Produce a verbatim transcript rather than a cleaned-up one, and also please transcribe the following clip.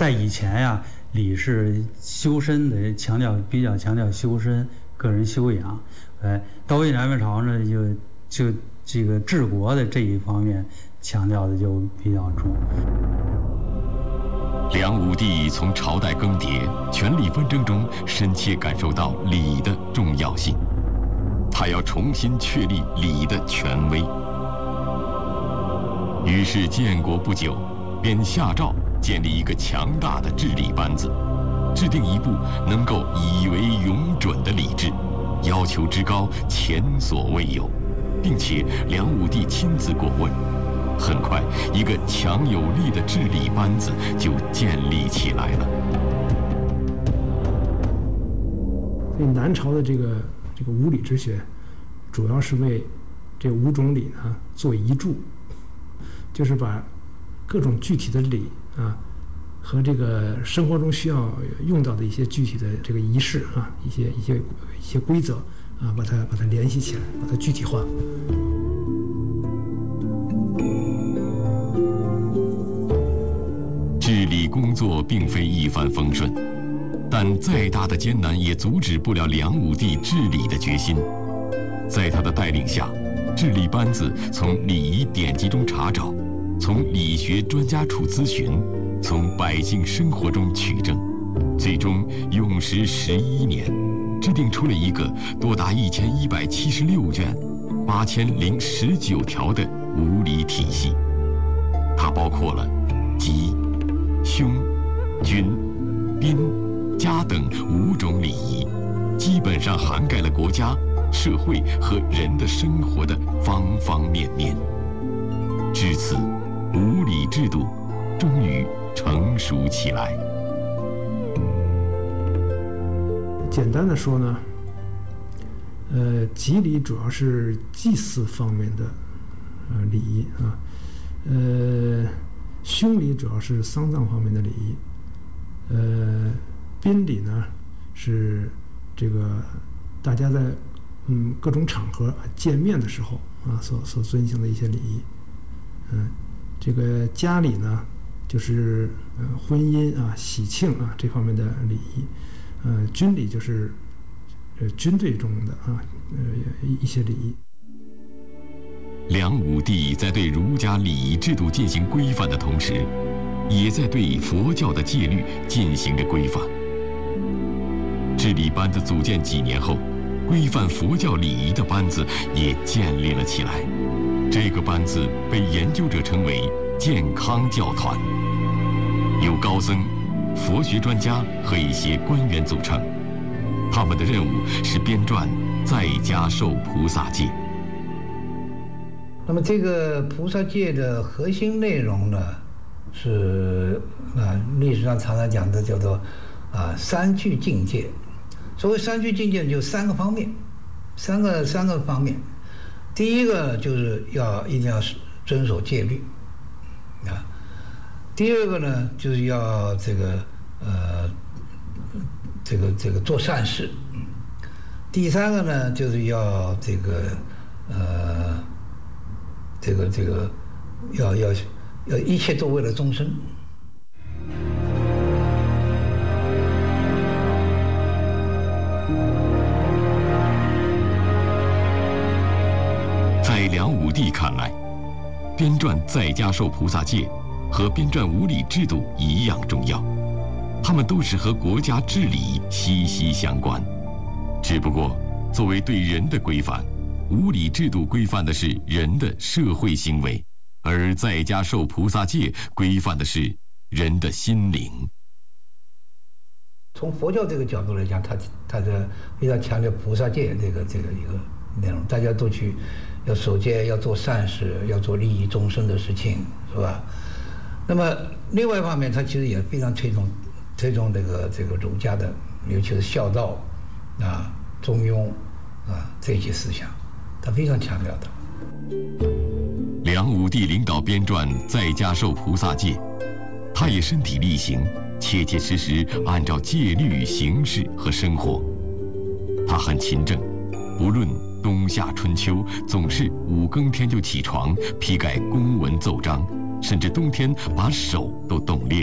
在以前呀，礼是修身的，强调比较强调修身、个人修养。哎，到魏南北朝呢，就就这个治国的这一方面强调的就比较重。 梁武帝从朝代更迭、权力纷争中深切感受到礼的重要性，他要重新确立礼的权威。于是建国不久，便下诏建立一个强大的治理班子，制定一部能够以为永准的礼制，要求之高，前所未有，并且梁武帝亲自过问。很快，一个强有力的治理班子就建立起来了。 所以南朝的这个这个五礼之学，主要是为这五种礼呢做遗注，就是把各种具体的礼啊和这个生活中需要用到的一些具体的这个仪式啊，一些一些一些规则啊，把它把它联系起来，把它具体化。 治理工作并非一帆风顺，但再大的艰难也阻止不了梁武帝治理的决心。在他的带领下，治理班子从礼仪典籍中查找，从理学专家处咨询，从百姓生活中取证，最终用时十一年，制定出了一个多达一千一百七十六卷、八千零十九条的五礼体系。它包括了吉、凶、君、宾、家等五种礼仪，基本上涵盖了国家、社会和人的生活的方方面面。至此，五礼制度终于成熟起来。 简单的说呢，呃，吉礼主要是祭祀方面的呃礼仪啊，呃，凶礼主要是丧葬方面的礼仪，呃，宾礼呢是这个大家在嗯各种场合见面的时候啊所所遵行的一些礼仪，嗯，这个家礼呢就是呃婚姻啊喜庆啊这方面的礼仪，呃军礼就是呃军队中的啊呃一些礼仪。 梁武帝在对儒家礼仪制度进行规范的同时，也在对佛教的戒律进行着规范。治理班子组建几年后，规范佛教礼仪的班子也建立了起来。这个班子被研究者称为健康教团，由高僧、佛学专家和一些官员组成。他们的任务是编撰《在家受菩萨戒》。 那么这个菩萨戒的核心内容呢，是啊历史上常常讲的叫做啊三具境界。所谓三具境界就三个方面，三个三个方面。第一个就是要一定要遵守戒律啊。第二个呢，就是要这个呃这个这个做善事。第三个呢，就是要这个呃。这个这个要要要一切都为了众生。 在梁武帝看来，编撰《在家受菩萨戒》和编撰五礼制度一样重要，它们都是和国家治理息息相关。只不过，作为对人的规范，五礼制度规范的是人的社会行为，而在家受菩萨戒规范的是人的心灵。 从佛教这个角度来讲，它它的非常强调菩萨戒这个这个一个内容，大家都去要守戒，要做善事，要做利益众生的事情，是吧？那么另外一方面，它其实也非常推崇推崇这个这个儒家的，尤其是孝道啊、中庸啊这些思想。他非常强调的。 梁武帝领导编撰《在家受菩萨戒》，他也身体力行，切切实实按照戒律行事和生活。他很勤政，不论冬夏春秋，总是五更天就起床批改公文奏章，甚至冬天把手都冻裂。